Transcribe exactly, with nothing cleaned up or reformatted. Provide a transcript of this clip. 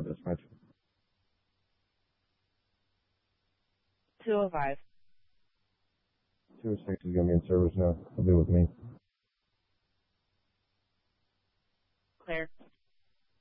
dispatch. two oh five. two oh six is going to be in service now. I'll be with me. Clear.